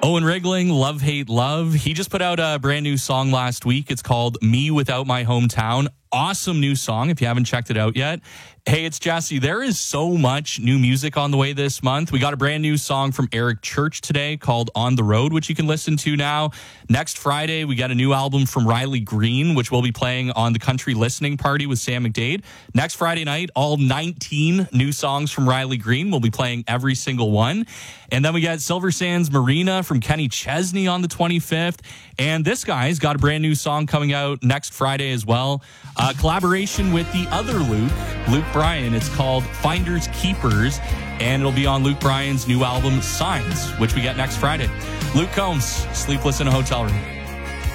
Owen Rigling, Love, Hate, Love. He just put out a brand new song last week. It's called Me Without My Hometown. Awesome new song if you haven't checked it out yet. Hey, it's Jesse. There is so much new music on the way this month. We got a brand new song from Eric Church today called On the Road, which you can listen to now. Next Friday, we got a new album from Riley Green, which we'll be playing on the Country Listening Party with Sam McDade. Next Friday night, all 19 new songs from Riley Green. We'll be playing every single one. And then we got Silver Sands Marina from Kenny Chesney on the 25th. And this guy's got a brand new song coming out next Friday as well. Collaboration with the other Luke Bryan. It's called Finders Keepers, and it'll be on Luke Bryan's new album, Signs, which we get next Friday. Luke Combs, Sleepless in a Hotel Room.